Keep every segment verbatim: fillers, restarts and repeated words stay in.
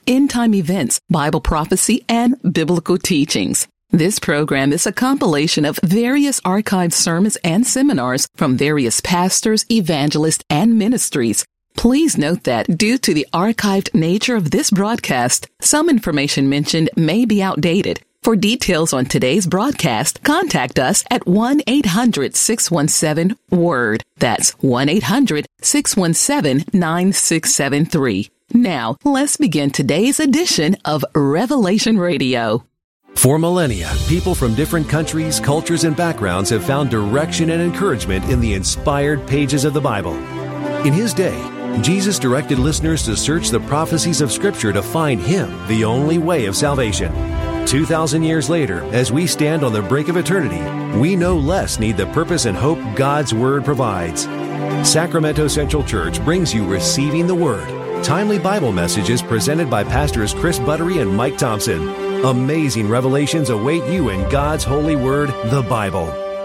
end-time events, Bible prophecy, and biblical teachings. This program is a compilation of various archived sermons and seminars from various pastors, evangelists, and ministries. Please note that due to the archived nature of this broadcast, some information mentioned may be outdated. For details on today's broadcast, contact us at one eight hundred six one seven WORD. That's one eight hundred six one seven nine six seven three. Now, let's begin today's edition of Revelation Radio. For millennia, people from different countries, cultures, and backgrounds have found direction and encouragement in the inspired pages of the Bible. In His day, Jesus directed listeners to search the prophecies of Scripture to find Him, the only way of salvation. Two thousand years later, as we stand on the brink of eternity, we no less need the purpose and hope God's Word provides. Sacramento Central Church brings you Receiving the Word, timely Bible messages presented by Pastors Chris Buttery and Mike Thompson. Amazing revelations await you in God's holy Word, the Bible.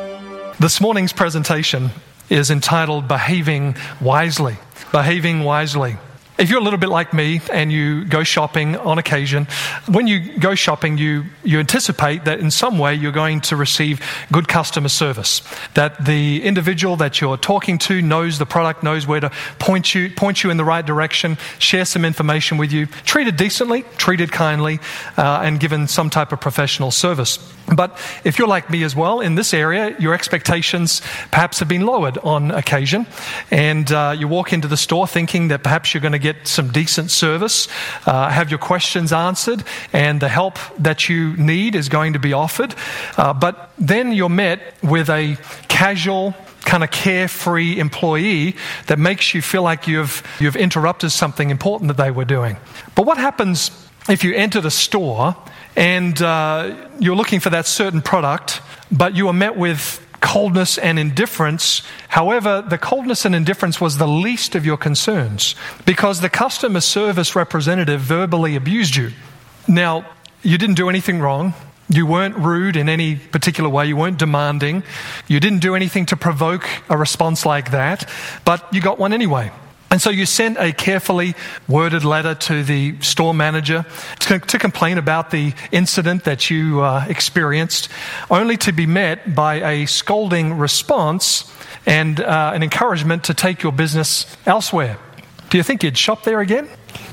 This morning's presentation is entitled Behaving Wisely. Behaving Wisely. If you're a little bit like me and you go shopping on occasion, when you go shopping, you, you anticipate that in some way you're going to receive good customer service, that the individual that you're talking to knows the product, knows where to point you, point you in the right direction, share some information with you, treated decently, treated kindly, uh, and given some type of professional service. But if you're like me as well, in this area, your expectations perhaps have been lowered on occasion, and uh, you walk into the store thinking that perhaps you're going to get some decent service, uh, have your questions answered, and the help that you need is going to be offered. Uh, but then you're met with a casual, kind of carefree employee that makes you feel like you've you've interrupted something important that they were doing. But what happens if you enter the store and uh, you're looking for that certain product, but you are met with coldness and indifference? However, the coldness and indifference was the least of your concerns because the customer service representative verbally abused you. Now, you didn't do anything wrong. You weren't rude in any particular way. You weren't demanding. You didn't do anything to provoke a response like that, but you got one anyway. And so you sent a carefully worded letter to the store manager to, to complain about the incident that you uh, experienced, only to be met by a scolding response and uh, an encouragement to take your business elsewhere. Do you think you'd shop there again?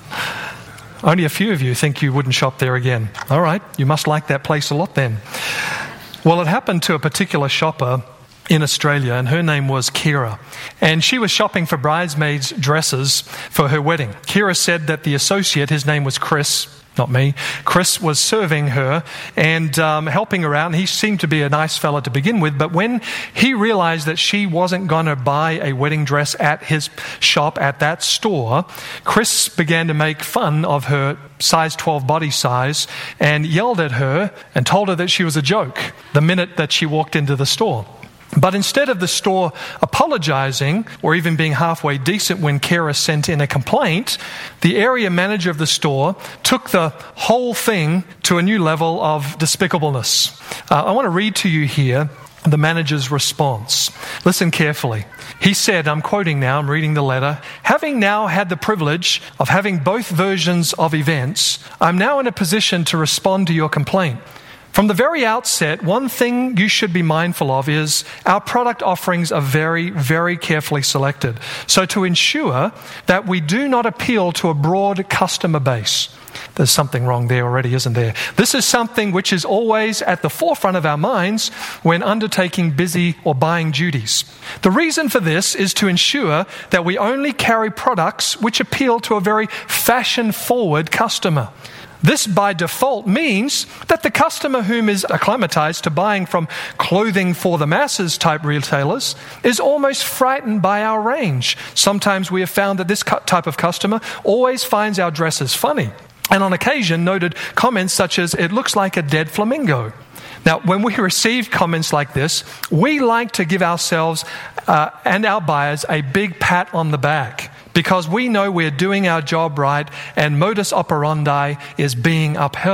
Only a few of you think you wouldn't shop there again. All right, you must like that place a lot then. Well, it happened to a particular shopper in Australia, and her name was Kira. And she was shopping for bridesmaids' dresses for her wedding. Kira said that the associate, his name was Chris, not me, Chris was serving her and um, helping her out. And he seemed to be a nice fella to begin with. But when he realized that she wasn't going to buy a wedding dress at his shop, at that store, Chris began to make fun of her size twelve body size and yelled at her and told her that she was a joke the minute that she walked into the store. But instead of the store apologizing or even being halfway decent when Kara sent in a complaint, the area manager of the store took the whole thing to a new level of despicableness. Uh, I want to read to you here the manager's response. Listen carefully. He said, I'm quoting now, I'm reading the letter, "Having now had the privilege of having both versions of events, I'm now in a position to respond to your complaint. From the very outset, one thing you should be mindful of is our product offerings are very, very carefully selected. So to ensure that we do not appeal to a broad customer base." There's something wrong there already, isn't there? "This is something which is always at the forefront of our minds when undertaking busy or buying duties. The reason for this is to ensure that we only carry products which appeal to a very fashion-forward customer. This, by default, means that the customer whom is acclimatized to buying from clothing for the masses type retailers is almost frightened by our range. Sometimes we have found that this type of customer always finds our dresses funny, and on occasion noted comments such as, 'It looks like a dead flamingo.' Now, when we receive comments like this, we like to give ourselves uh, and our buyers a big pat on the back, because we know we're doing our job right and modus operandi is being upheld.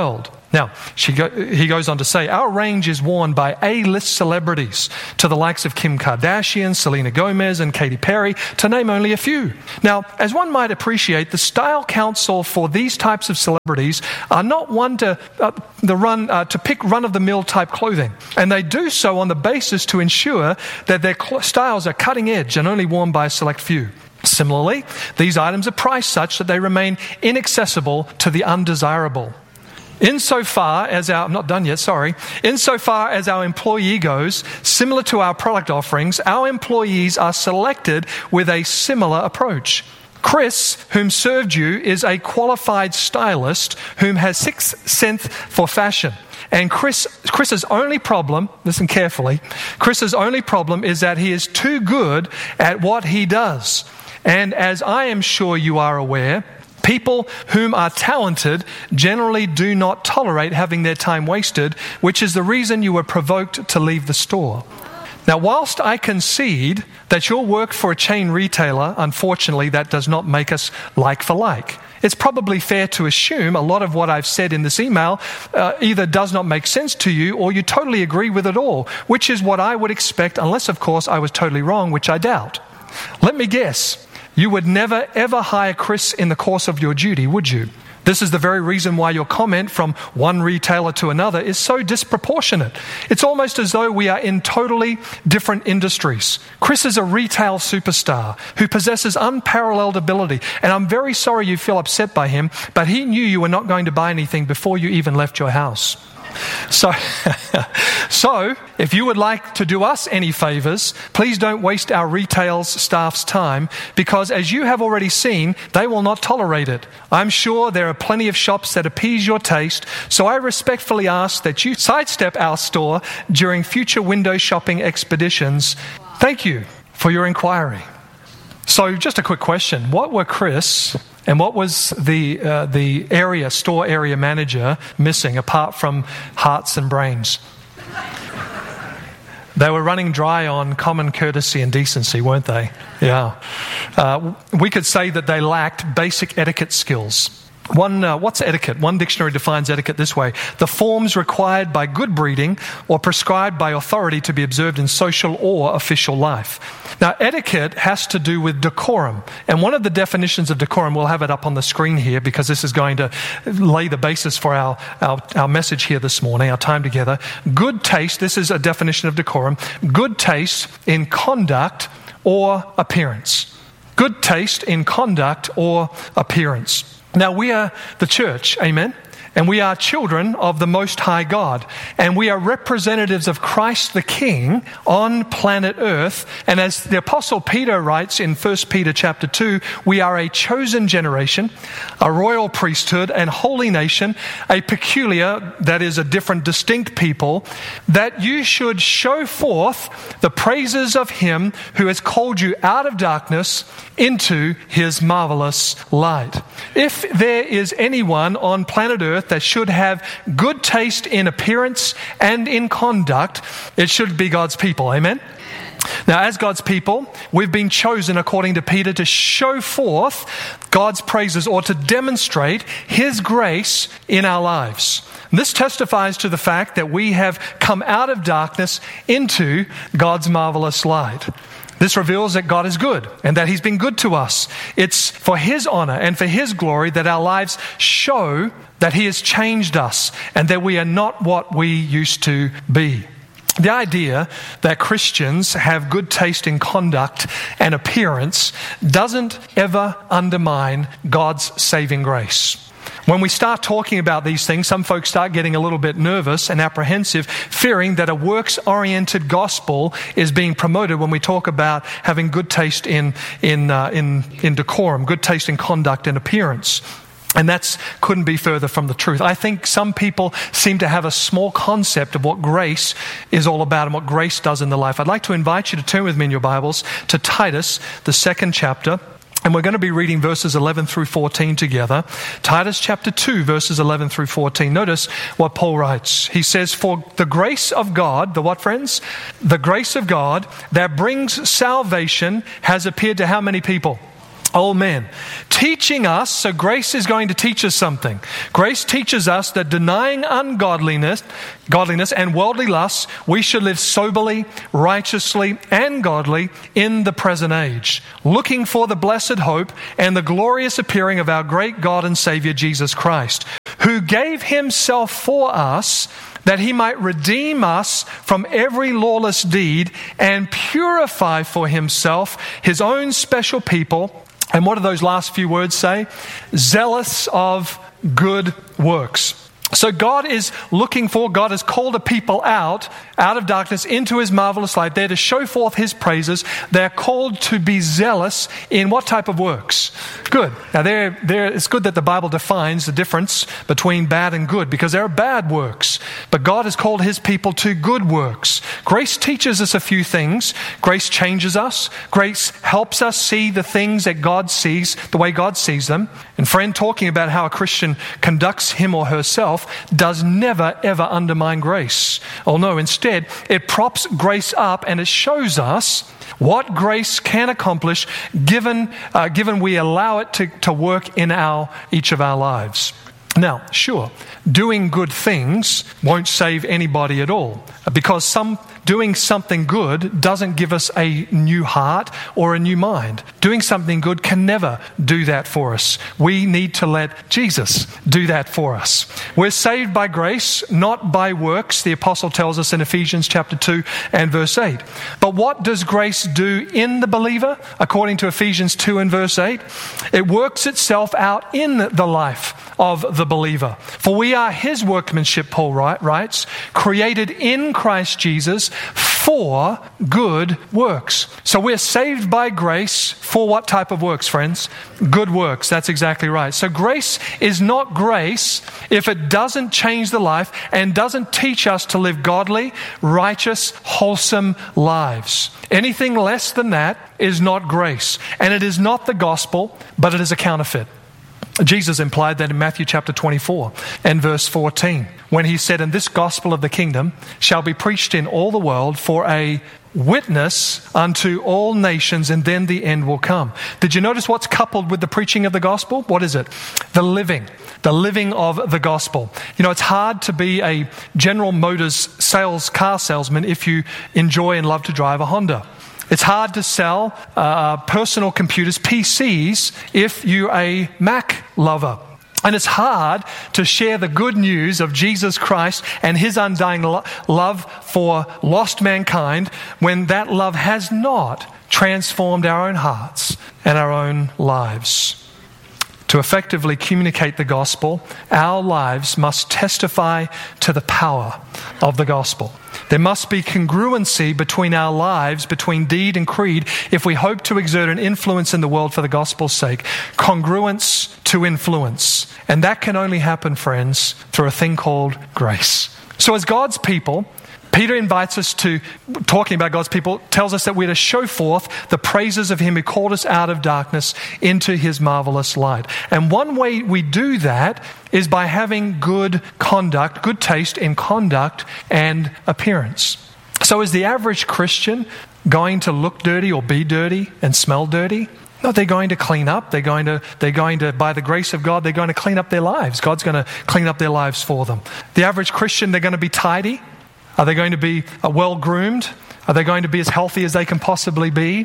Now, she go, he goes on to say, our range is worn by A-list celebrities to the likes of Kim Kardashian, Selena Gomez, and Katy Perry, to name only a few. Now, as one might appreciate, the style council for these types of celebrities are not one to uh, the run uh, to pick run-of-the-mill type clothing, and they do so on the basis to ensure that their cl- styles are cutting edge and only worn by a select few. Similarly, these items are priced such that they remain inaccessible to the undesirable. Insofar as our, I'm not done yet, sorry. Insofar as our employee goes, similar to our product offerings, our employees are selected with a similar approach. Chris, whom served you, is a qualified stylist whom has sixth sense for fashion. And Chris, Chris's only problem, listen carefully, Chris's only problem is that he is too good at what he does. And as I am sure you are aware, people whom are talented generally do not tolerate having their time wasted, which is the reason you were provoked to leave the store. Now, whilst I concede that you'll work for a chain retailer, unfortunately, that does not make us like for like. It's probably fair to assume a lot of what I've said in this email uh, either does not make sense to you or you totally agree with it all, which is what I would expect, unless, of course, I was totally wrong, which I doubt. Let me guess. You would never, ever hire Chris in the course of your duty, would you? This is the very reason why your comment from one retailer to another is so disproportionate. It's almost as though we are in totally different industries. Chris is a retail superstar who possesses unparalleled ability, and I'm very sorry you feel upset by him, but he knew you were not going to buy anything before you even left your house. So, so, if you would like to do us any favors, please don't waste our retail staff's time, because as you have already seen, they will not tolerate it. I'm sure there are plenty of shops that appease your taste, so I respectfully ask that you sidestep our store during future window shopping expeditions. Thank you for your inquiry. So, just a quick question. What were Chris and what was the uh, the area, store area manager missing apart from hearts and brains? They were running dry on common courtesy and decency, weren't they? Yeah. Uh, we could say that they lacked basic etiquette skills. One, uh, what's etiquette? One dictionary defines etiquette this way: the forms required by good breeding or prescribed by authority to be observed in social or official life. Now, etiquette has to do with decorum. And one of the definitions of decorum, we'll have it up on the screen here because this is going to lay the basis for our, our, our message here this morning, our time together. Good taste, this is a definition of decorum, good taste in conduct or appearance. Good taste in conduct or appearance. Now, we are the church, amen? And we are children of the Most High God. And we are representatives of Christ the King on planet Earth. And as the Apostle Peter writes in First Peter chapter two, we are a chosen generation, a royal priesthood and holy nation, a peculiar, that is a different, distinct people, that you should show forth the praises of Him who has called you out of darkness into His marvelous light. If there is anyone on planet Earth that should have good taste in appearance and in conduct, it should be God's people. Amen? Now, as God's people, we've been chosen, according to Peter, to show forth God's praises or to demonstrate His grace in our lives. This testifies to the fact that we have come out of darkness into God's marvelous light. This reveals that God is good and that He's been good to us. It's for His honor and for His glory that our lives show that He has changed us and that we are not what we used to be. The idea that Christians have good taste in conduct and appearance doesn't ever undermine God's saving grace. When we start talking about these things, some folks start getting a little bit nervous and apprehensive, fearing that a works-oriented gospel is being promoted when we talk about having good taste in in uh, in, in decorum, good taste in conduct and appearance. And that couldn't be further from the truth. I think some people seem to have a small concept of what grace is all about and what grace does in the life. I'd like to invite you to turn with me in your Bibles to Titus, the second chapter. And we're going to be reading verses eleven through fourteen together. Titus chapter two, verses eleven through fourteen. Notice what Paul writes. He says, "For the grace of God," the what, friends? The grace of God that brings salvation has appeared to how many people? old men, teaching us, so grace is going to teach us something. Grace teaches us that denying ungodliness, godliness and worldly lusts, we should live soberly, righteously, and godly in the present age, looking for the blessed hope and the glorious appearing of our great God and Savior Jesus Christ, who gave himself for us that he might redeem us from every lawless deed and purify for himself his own special people. And what do those last few words say? Zealous of good works. So God is looking for, God has called a people out, out of darkness into his marvelous light. They're to show forth his praises. They're called to be zealous in what type of works? Good. Now, they're, they're, it's good that the Bible defines the difference between bad and good, because there are bad works. But God has called his people to good works. Grace teaches us a few things. Grace changes us. Grace helps us see the things that God sees, the way God sees them. And friend, talking about how a Christian conducts him or herself does never, ever undermine grace. Oh no, instead, it props grace up and it shows us what grace can accomplish given, uh, given we allow it to, to work in our each of our lives. Now, sure, doing good things won't save anybody at all, because some doing something good doesn't give us a new heart or a new mind. Doing something good can never do that for us. We need to let Jesus do that for us. We're saved by grace, not by works, the apostle tells us in Ephesians chapter two and verse eight. But what does grace do in the believer? According to Ephesians two and verse eight, it works itself out in the life of the believer. For we are his workmanship, Paul writes, created in Christ Jesus for good works. So we're saved by grace for what type of works, friends? Good works. That's exactly right. So grace is not grace if it doesn't change the life and doesn't teach us to live godly, righteous, wholesome lives. Anything less than that is not grace. And it is not the gospel, but it is a counterfeit. Jesus implied that in Matthew chapter twenty-four and verse fourteen, when he said, "And this gospel of the kingdom shall be preached in all the world for a witness unto all nations, and then the end will come." Did you notice what's coupled with the preaching of the gospel? What is it? The living. The living of the gospel. You know, it's hard to be a General Motors sales car salesman if you enjoy and love to drive a Honda. It's hard to sell uh, personal computers, P Cs, if you're a Mac lover. And it's hard to share the good news of Jesus Christ and his undying lo- love for lost mankind when that love has not transformed our own hearts and our own lives. To effectively communicate the gospel, our lives must testify to the power of the gospel. There must be congruency between our lives, between deed and creed, if we hope to exert an influence in the world for the gospel's sake. Congruence to influence. And that can only happen, friends, through a thing called grace. So as God's people, Peter invites us to, talking about God's people, tells us that we're to show forth the praises of him who called us out of darkness into his marvelous light. And one way we do that is by having good conduct, good taste in conduct and appearance. So is the average Christian going to look dirty or be dirty and smell dirty? No, they're going to clean up. They're going to, they're going to, by the grace of God, they're going to clean up their lives. God's going to clean up their lives for them. The average Christian, they're going to be tidy. Are they going to be well-groomed? Are they going to be as healthy as they can possibly be?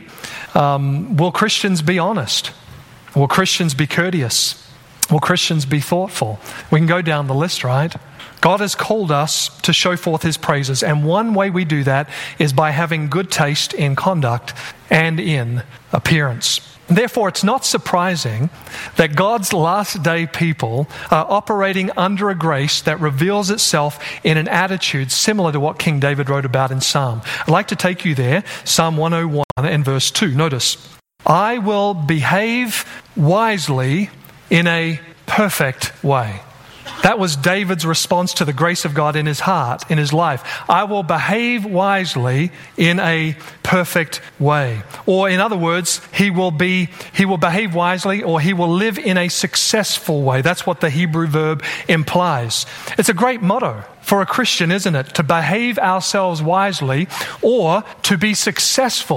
Um, will Christians be honest? Will Christians be courteous? Will Christians be thoughtful? We can go down the list, right? God has called us to show forth his praises, and one way we do that is by having good taste in conduct and in appearance. Therefore, it's not surprising that God's last day people are operating under a grace that reveals itself in an attitude similar to what King David wrote about in Psalm. I'd like to take you there, Psalm one oh one and verse two. Notice, "I will behave wisely in a perfect way." That was David's response to the grace of God in his heart, in his life. I will behave wisely in a perfect way. Or in other words, he will be, he will behave wisely, or he will live in a successful way. That's what the Hebrew verb implies. It's a great motto for a Christian, isn't it? To behave ourselves wisely or to be successful.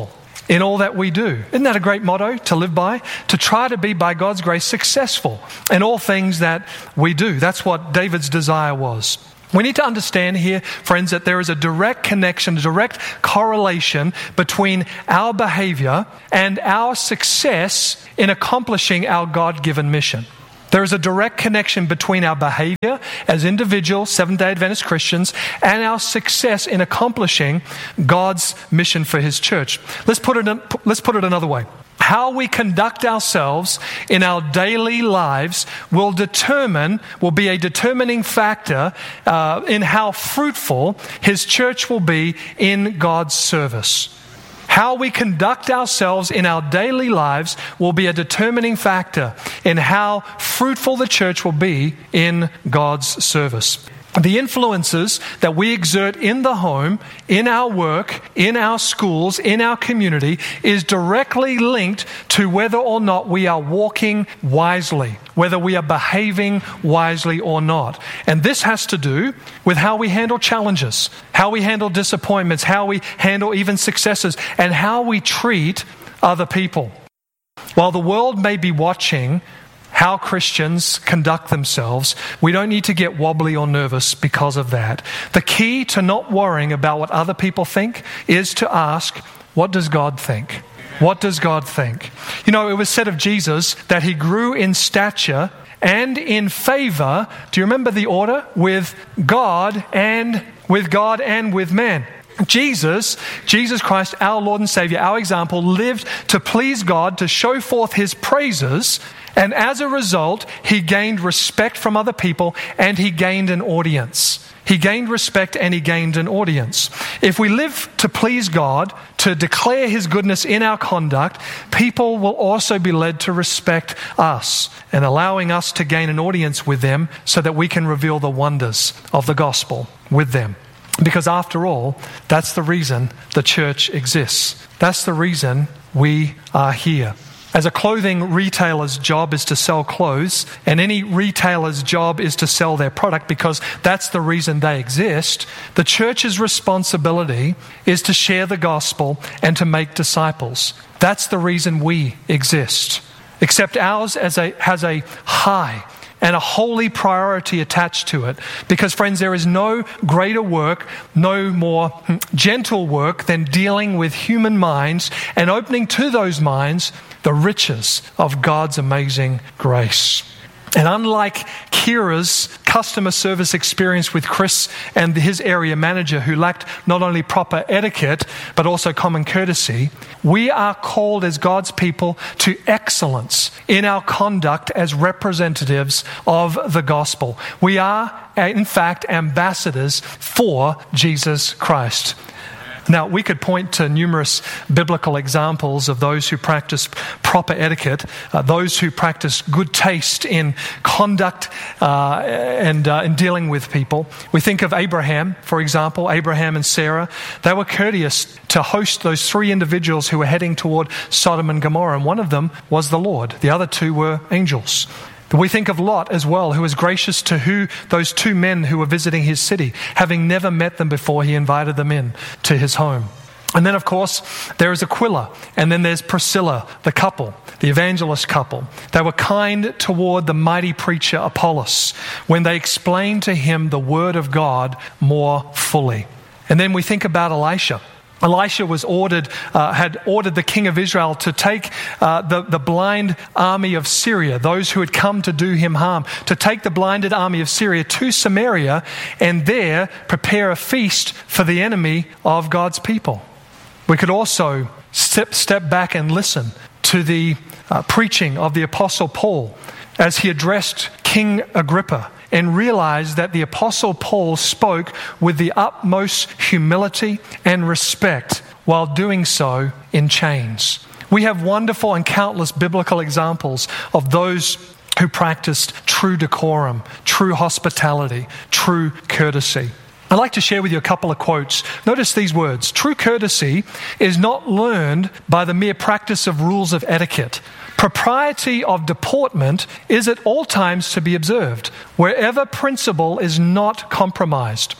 in all that we do. Isn't that a great motto to live by? To try to be, by God's grace, successful in all things that we do. That's what David's desire was. We need to understand here, friends, that there is a direct connection, a direct correlation between our behavior and our success in accomplishing our God-given mission. There is a direct connection between our behavior as individual Seventh-day Adventist Christians and our success in accomplishing God's mission for His church. Let's put it in, let's put it another way. How we conduct ourselves in our daily lives will determine, will be a determining factor uh, in how fruitful His church will be in God's service. How we conduct ourselves in our daily lives will be a determining factor in how fruitful the church will be in God's service. The influences that we exert in the home, in our work, in our schools, in our community is directly linked to whether or not we are walking wisely, whether we are behaving wisely or not. And this has to do with how we handle challenges, how we handle disappointments, how we handle even successes, and how we treat other people. While the world may be watching how Christians conduct themselves, we don't need to get wobbly or nervous because of that. The key to not worrying about what other people think is to ask, what does God think? What does God think? You know, it was said of Jesus that He grew in stature and in favor, do you remember the order? With God and with God and with man. Jesus, Jesus Christ, our Lord and Savior, our example, lived to please God, to show forth His praises, and as a result, He gained respect from other people and He gained an audience. He gained respect and He gained an audience. If we live to please God, to declare His goodness in our conduct, people will also be led to respect us and allowing us to gain an audience with them so that we can reveal the wonders of the gospel with them. Because after all, that's the reason the church exists. That's the reason we are here. As a clothing retailer's job is to sell clothes, and any retailer's job is to sell their product because that's the reason they exist, the church's responsibility is to share the gospel and to make disciples. That's the reason we exist. Except ours as a, has a high and a holy priority attached to it. Because, friends, there is no greater work, no more gentle work than dealing with human minds and opening to those minds the riches of God's amazing grace. And unlike Kira's customer service experience with Chris and his area manager who lacked not only proper etiquette but also common courtesy, we are called as God's people to excellence in our conduct as representatives of the gospel. We are, in fact, ambassadors for Jesus Christ. Now, we could point to numerous biblical examples of those who practiced proper etiquette, uh, those who practiced good taste in conduct uh, and uh, in dealing with people. We think of Abraham, for example, Abraham and Sarah. They were courteous to host those three individuals who were heading toward Sodom and Gomorrah, and one of them was the Lord. The other two were angels. We think of Lot as well, who was gracious to who those two men who were visiting his city. Having never met them before, he invited them in to his home. And then, of course, there is Aquila, and then there's Priscilla, the couple, the evangelist couple. They were kind toward the mighty preacher Apollos when they explained to him the word of God more fully. And then we think about Elisha. Elisha was ordered, uh, had ordered the king of Israel to take uh, the, the blind army of Syria, those who had come to do him harm, to take the blinded army of Syria to Samaria and there prepare a feast for the enemy of God's people. We could also step, step back and listen to the uh, preaching of the Apostle Paul as he addressed King Agrippa, and realize that the Apostle Paul spoke with the utmost humility and respect while doing so in chains. We have wonderful and countless biblical examples of those who practiced true decorum, true hospitality, true courtesy. I'd like to share with you a couple of quotes. Notice these words. True courtesy is not learned by the mere practice of rules of etiquette. Propriety of deportment is at all times to be observed, wherever principle is not compromised.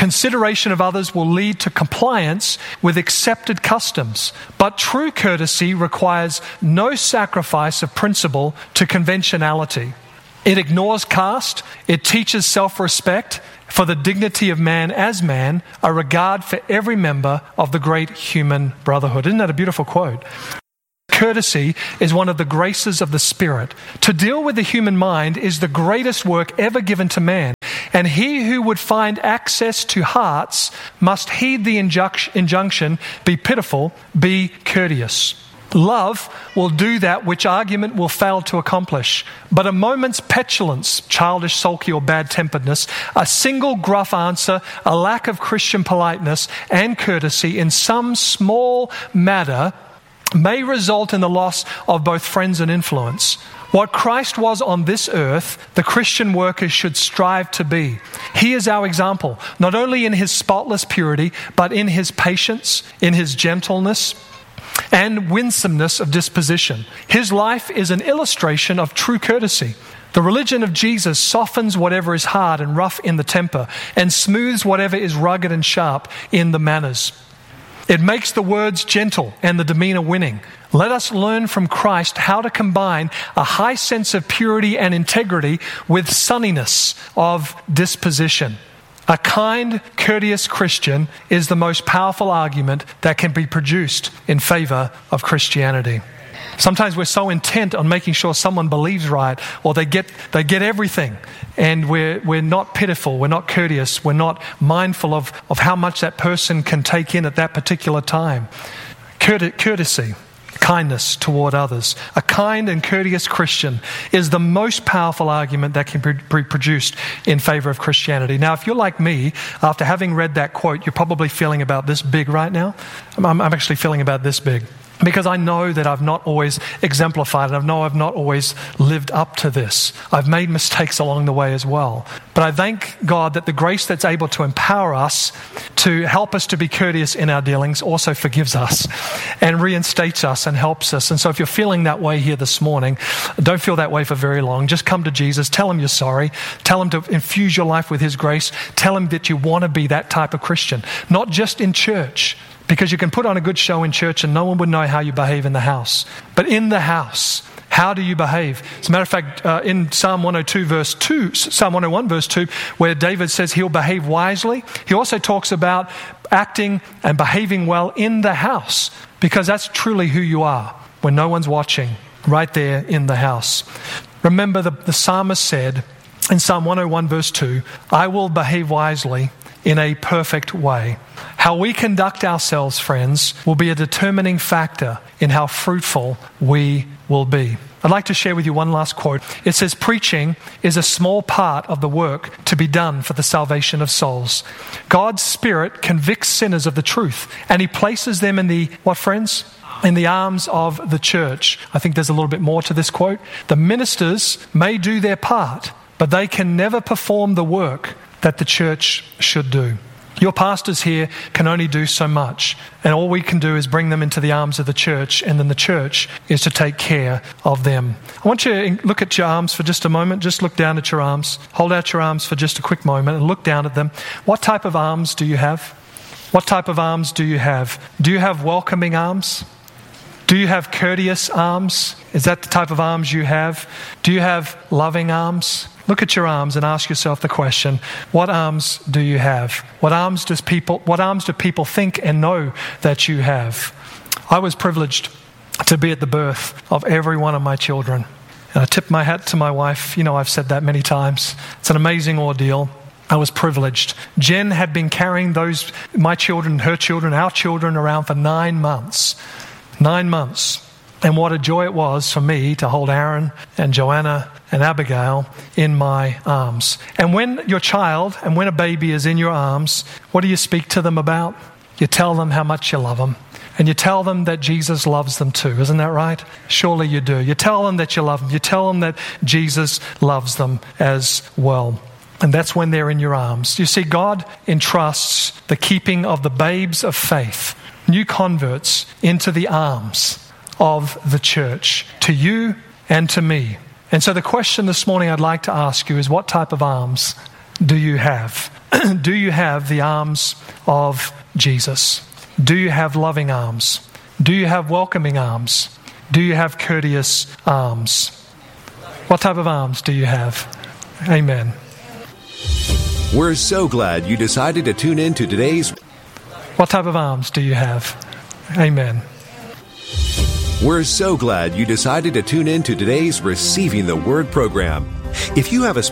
Consideration of others will lead to compliance with accepted customs. But true courtesy requires no sacrifice of principle to conventionality. It ignores caste. It teaches self-respect for the dignity of man as man, a regard for every member of the great human brotherhood. Isn't that a beautiful quote? Courtesy is one of the graces of the Spirit. To deal with the human mind is the greatest work ever given to man. And he who would find access to hearts must heed the injunc- injunction, be pitiful, be courteous. Love will do that which argument will fail to accomplish. But a moment's petulance, childish, sulky, or bad-temperedness, a single gruff answer, a lack of Christian politeness and courtesy in some small matter may result in the loss of both friends and influence. What Christ was on this earth, the Christian workers should strive to be. He is our example, not only in his spotless purity, but in his patience, in his gentleness, and winsomeness of disposition. His life is an illustration of true courtesy. The religion of Jesus softens whatever is hard and rough in the temper, and smooths whatever is rugged and sharp in the manners. It makes the words gentle and the demeanor winning. Let us learn from Christ how to combine a high sense of purity and integrity with sunniness of disposition. A kind, courteous Christian is the most powerful argument that can be produced in favor of Christianity. Sometimes we're so intent on making sure someone believes right, or they get they get everything, and we're we're not pitiful, we're not courteous, we're not mindful of, of how much that person can take in at that particular time. Courtesy, kindness toward others. A kind and courteous Christian is the most powerful argument that can be produced in favor of Christianity. Now, if you're like me, after having read that quote, you're probably feeling about this big right now. I'm, I'm actually feeling about this big. Because I know that I've not always exemplified it. I know I've not always lived up to this. I've made mistakes along the way as well. But I thank God that the grace that's able to empower us to help us to be courteous in our dealings also forgives us and reinstates us and helps us. And so if you're feeling that way here this morning, don't feel that way for very long. Just come to Jesus. Tell him you're sorry. Tell him to infuse your life with his grace. Tell him that you want to be that type of Christian. Not just in church. Because you can put on a good show in church and no one would know how you behave in the house. But in the house, how do you behave? As a matter of fact, uh, in Psalm one oh two verse two, Psalm one oh one verse two, where David says he'll behave wisely, he also talks about acting and behaving well in the house. Because that's truly who you are when no one's watching, right there in the house. Remember the, the psalmist said in Psalm one oh one verse two, I will behave wisely in a perfect way. How we conduct ourselves, friends, will be a determining factor in how fruitful we will be. I'd like to share with you one last quote. It says, preaching is a small part of the work to be done for the salvation of souls. God's Spirit convicts sinners of the truth, and he places them in the, what friends? In the arms of the church. I think there's a little bit more to this quote. The ministers may do their part, but they can never perform the work that the church should do. Your pastors here can only do so much, and all we can do is bring them into the arms of the church, and then the church is to take care of them. I want you to look at your arms for just a moment. Just look down at your arms. Hold out your arms for just a quick moment and look down at them. What type of arms do you have? What type of arms do you have? Do you have welcoming arms? Do you have courteous arms? Is that the type of arms you have? Do you have loving arms? Look at your arms and ask yourself the question, what arms do you have? What arms does people what arms do people think and know that you have? I was privileged to be at the birth of every one of my children. And I tip my hat to my wife. You know, I've said that many times. It's an amazing ordeal. I was privileged. Jen had been carrying those, my children, her children, our children around for nine months. Nine months. And what a joy it was for me to hold Aaron and Joanna and Abigail in my arms. And when your child and when a baby is in your arms, what do you speak to them about? You tell them how much you love them. And you tell them that Jesus loves them too. Isn't that right? Surely you do. You tell them that you love them. You tell them that Jesus loves them as well. And that's when they're in your arms. You see, God entrusts the keeping of the babes of faith, new converts, into the arms of the church, to you and to me. And so the question this morning I'd like to ask you is, what type of arms do you have? Do you have the arms of Jesus? Do you have loving arms? Do you have welcoming arms? Do you have courteous arms? What type of arms do you have? Amen. We're so glad you decided to tune in to today's... What type of arms do you have? Amen. We're so glad you decided to tune in to today's Receiving the Word program. If you have a